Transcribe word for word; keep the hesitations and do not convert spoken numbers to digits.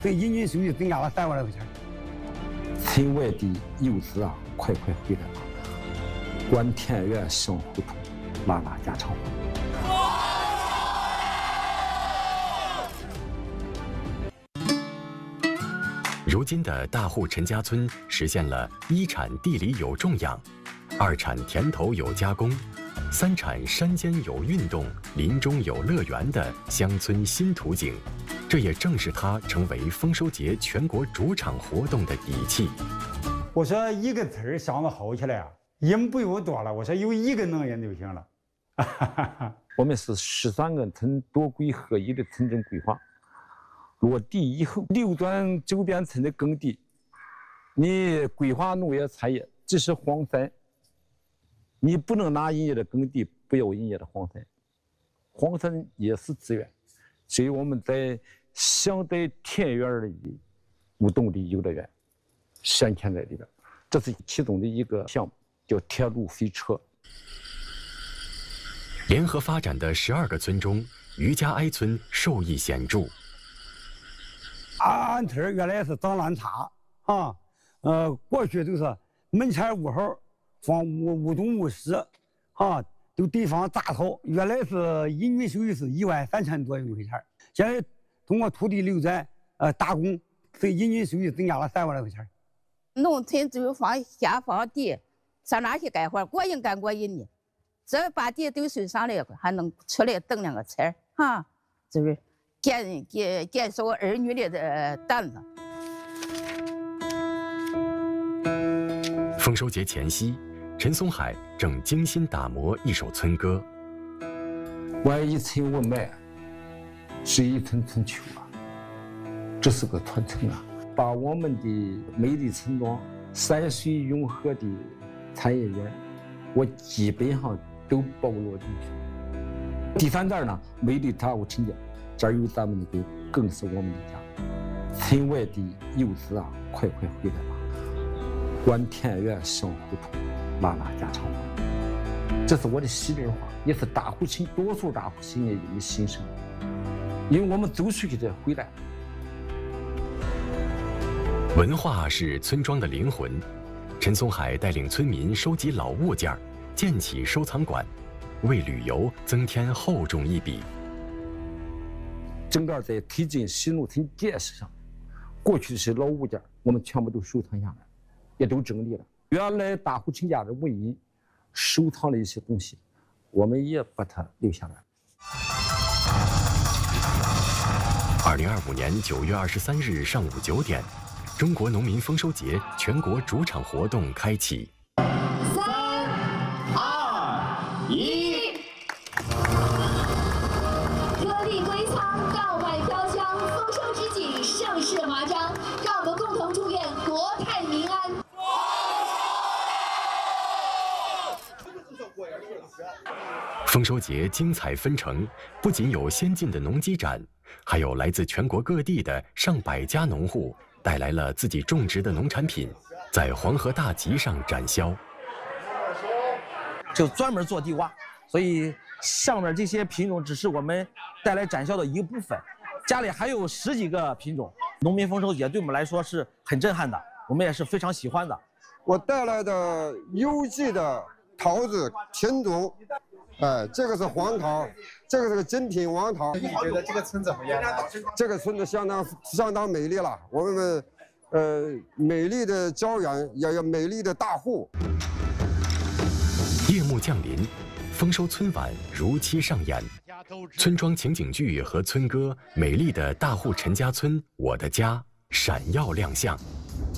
对人均收入增加了三万来块钱。 村外的游子啊，快快回来吧！观田园想胡同，拉拉家常话。 如今的大户陈家村实现了一产地里有种养，二产田头有加工，三产山间有运动，林中有乐园的乡村新图景。这也正是它成为丰收节全国主场活动的底气。 我说一个村儿想着好起来啊，人不用多了，我说有一个能人就行了。 我们是十三个村多轨合一的村镇规划，落地以后，六段周边村的耕地，你规划农业产业只是荒山，你不能拿人家的耕地，不要人家的荒山，荒山也是资源，所以我们在相对田园里舞动的游乐园镶嵌在里边，这是其中的一个项目，叫铁路飞车。 联合发展的十二个村中，余家哀村受益显著。 俺村原来是脏乱差啊，呃，过去就是门前屋后放五五栋五室啊，都地方杂草，原来是人均收入是一万三千多一块钱，现在通过土地流转，呃，打工，所以人均收入增加了三万来块钱。 农村只有放下放地，上哪去干活？国营干国营的，这把地都收上来，还能出来蹬两个车哈，就是减减减少儿女的的担子。 丰收节前夕，陈松海正精心打磨一首村歌。 万一村我埋，是一村村秋啊，这是个传承啊，把我们的美丽村庄、山水融合的产业园，我基本上都包罗进去。第三站呢，美丽大户陈家，这儿有咱们的根，更是我们的家。村外的游子啊，快快回来吧！观田园想胡同，拉拉家常话。这是我的西边话，也是大户村多数大户村业人的心声。因为我们走出去再回来。 文化是村庄的灵魂。陈松海带领村民收集老物件，建起收藏馆，为旅游增添厚重一笔。 整个在推进新农村建设上，过去的些老物件，我们全部都收藏下来，也都整理了。原来大户陈家的文人收藏了一些东西，我们也把它留下来。 二零二五年九月二十三日上午九点，中国农民丰收节全国主场活动开启。 三、二、一，颗粒归仓，稻麦飘香，丰收之际，盛世华章。让我们共同祝愿国泰民安。 丰收节精彩纷呈，不仅有先进的农机展，还有来自全国各地的上百家农户带来了自己种植的农产品，在黄河大集上展销。 就专门做地瓜，所以上面这些品种只是我们带来展销的一部分，家里还有十几个品种。农民丰收节对我们来说是很震撼的，我们也是非常喜欢的。 我带来的有机的桃子品种。哎，这个是黄桃，这个是个精品王桃。 你觉得这个村怎么样呢？ 这个村子相当相当美丽了，我们呃美丽的郊园，也有美丽的大户。 夜幕降临，丰收春晚如期上演，村庄情景剧和村歌《美丽的大户陈家村我的家》闪耀亮相。